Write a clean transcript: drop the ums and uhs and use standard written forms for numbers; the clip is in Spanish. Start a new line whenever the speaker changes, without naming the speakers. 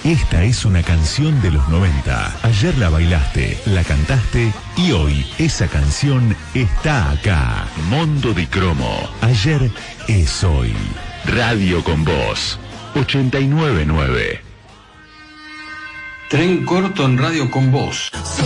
Esta es una canción de los 90. Ayer la bailaste, la cantaste y hoy esa canción está acá. Mondo di Cromo. Ayer es hoy. Radio con Voz. 89.9.
Tren corto en Radio con Voz.